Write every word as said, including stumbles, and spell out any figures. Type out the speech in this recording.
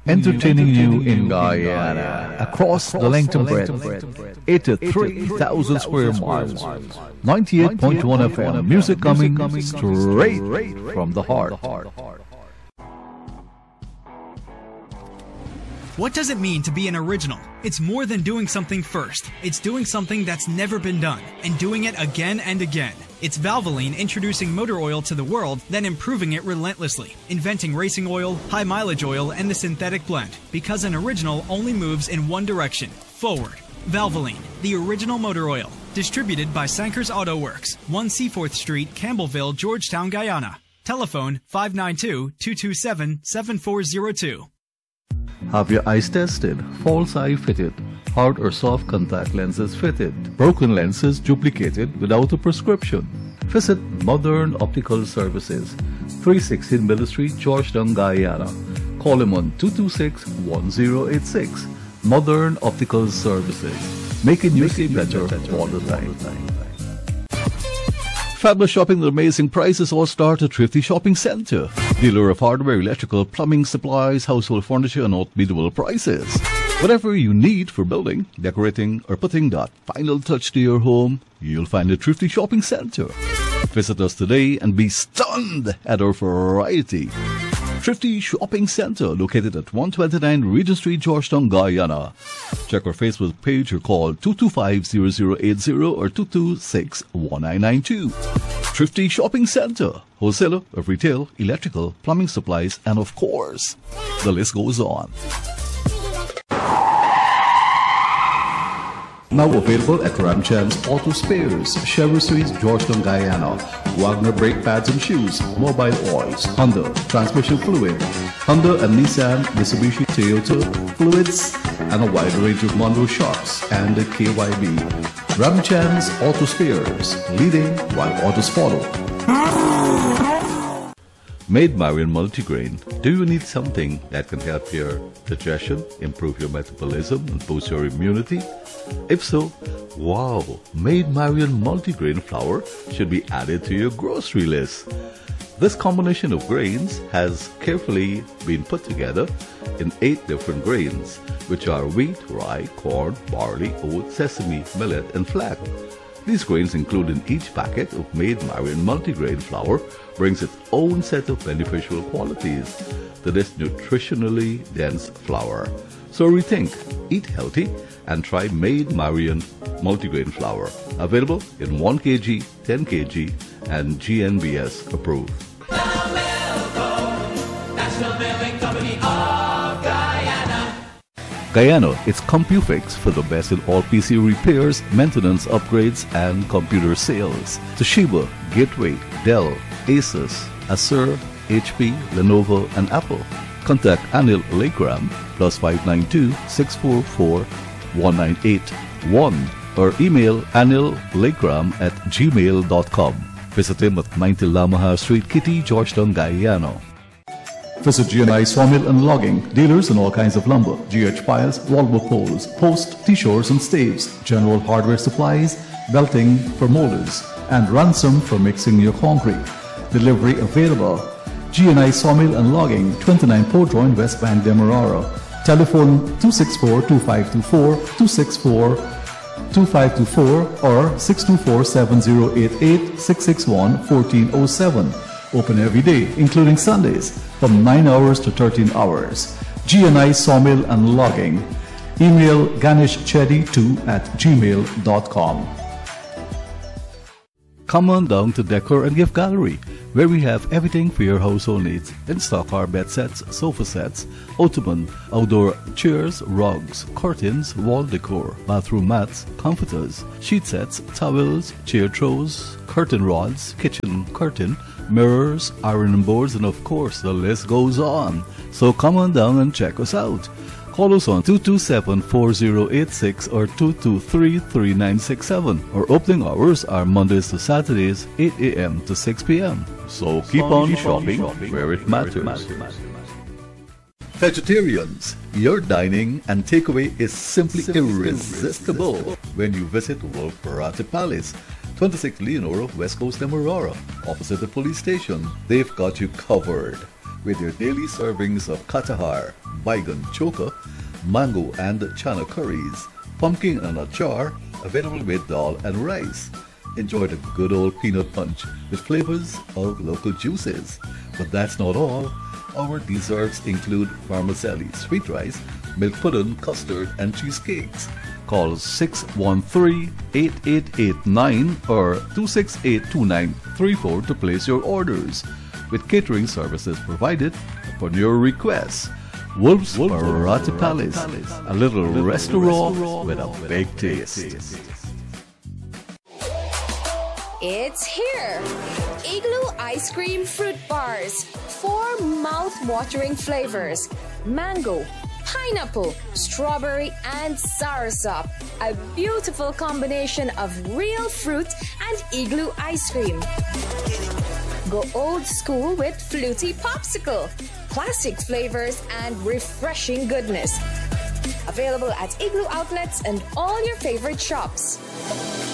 Entertaining you in Guyana, across the length and breadth, eighty-three thousand square miles, ninety-eight point one F M, music coming straight from the heart. What does it mean to be an original? It's more than doing something first. It's doing something that's never been done, and doing it again and again. It's Valvoline introducing motor oil to the world, then improving it relentlessly. Inventing racing oil, high mileage oil, and the synthetic blend. Because an original only moves in one direction, forward. Valvoline, the original motor oil. Distributed by Sankers Auto Works, one Seaforth Street, Campbellville, Georgetown, Guyana. Telephone five nine two, two two seven, seven four zero two. Have your eyes tested, false eye fitted, hard or soft contact lenses fitted, broken lenses duplicated without a prescription. Visit Modern Optical Services, three sixteen Middle Street, Georgetown, Guyana. Call them on two two six, one zero eight six. Modern Optical Services, making you see better all the time. Fabulous shopping with amazing prices all start at Thrifty Shopping Center. Dealer of hardware, electrical, plumbing, supplies, household furniture, and unbeatable prices. Whatever you need for building, decorating, or putting that final touch to your home, you'll find at Thrifty Shopping Center. Visit us today and be stunned at our variety. Thrifty Shopping Center, located at one twenty-nine Regent Street, Georgetown, Guyana. Check our Facebook page or call two two five, zero zero eight zero or two two six, one nine nine two. Thrifty Shopping Center, wholesaler of retail, electrical, plumbing supplies, and of course, the list goes on. Now available at Ramcham's Auto Spares, Chevrolet Suites, Georgetown, Guyana. Wagner brake pads and shoes, mobile oils, Honda, transmission fluid, Honda and Nissan, Mitsubishi, Toyota, fluids, and a wide range of Monroe shops and K Y B. Ramcham's Auto Spares, leading while autos follow. Maid Marian Multigrain. Do you need something that can help your digestion, improve your metabolism, and boost your immunity? If so, wow, Maid Marian Multigrain flour should be added to your grocery list. This combination of grains has carefully been put together in eight different grains, which are wheat, rye, corn, barley, oat, sesame, millet, and flax. These grains included in each packet of Maid Marian Multigrain flour brings its own set of beneficial qualities to this nutritionally dense flour. So rethink, eat healthy, and try Maid Marian Multigrain flour. Available in one kilogram, ten kilograms, and G N B S approved. National Building Company of Guyana. Guyana, it's CompuFix for the best in all P C repairs, maintenance, upgrades, and computer sales. Toshiba, Gateway, Dell, Asus, Acer, H P, Lenovo, and Apple. Contact Anil Lekram plus five nine two, six four four, one nine eight one or email anillekram at gmail dot com. Visit him at ninety Lamaha Street, Kitty, Georgetown, Guyana. Visit G and I Sawmill and Logging, dealers in all kinds of lumber, G H piles, wallboard poles, post, T-shores and staves, general hardware supplies, belting for molders, and ransom for mixing your concrete. Delivery available. G and I Sawmill and Logging, twenty-nine Port Royal, West Bank, Demerara. Telephone two six four, two five two four, two six four, two five two four or six two four, seven zero eight eight, six six one, one four zero seven. Open every day, including Sundays, from nine hours to thirteen hours. G and I Sawmill and Logging. Email ganeshchetty two at gmail dot com. Come on down to Decor and Gift Gallery, where we have everything for your household needs. In stock are bed sets, sofa sets, ottoman, outdoor chairs, rugs, curtains, wall decor, bathroom mats, comforters, sheet sets, towels, chair throws, curtain rods, kitchen curtain, mirrors, ironing boards, and of course the list goes on. So come on down and check us out. Call us on two two seven, four zero eight six or two two three, three nine six seven. Our opening hours are Mondays to Saturdays, eight a m to six p m So keep on shopping where it matters. Vegetarians, your dining and takeaway is simply irresistible when you visit Wolf Parate Palace, twenty-six Leonora, West Coast, Demerara, opposite the police station. They've got you covered. with your daily servings of katahar, baigan choka, mango and chana curries, pumpkin and achar, available with dal and rice. Enjoy the good old peanut punch with flavors of local juices. But that's not all. Our desserts include vermicelli, sweet rice, milk pudding, custard, and cheesecakes. Call six one three, eight eight eight nine or two six eight, two nine three four to place your orders, with catering services provided upon your request. Wolf's Parati Palace, a little restaurant with a big taste. It's here! Igloo Ice Cream Fruit Bars. Four mouth-watering flavors. Mango, pineapple, strawberry, and soursop. A beautiful combination of real fruit and igloo ice cream. Go old school with fluty popsicle. Classic flavors and refreshing goodness. Available at Igloo outlets and all your favorite shops.